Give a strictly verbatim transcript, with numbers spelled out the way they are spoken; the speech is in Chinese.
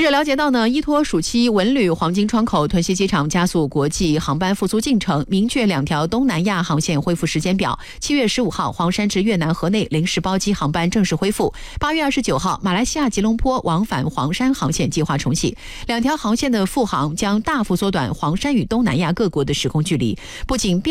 者了解到呢，依托暑期文旅黄金窗口，屯溪机场加速国际航班复苏进程，明确两条东南亚航线恢复时间表。七月十五号，黄山至越南河内临时包机航班正式恢复。八月二十九号，马来西亚吉隆坡往返黄山航线计划重启。两条航线的复航将大幅缩短黄山与东南亚各国的时空距离，不仅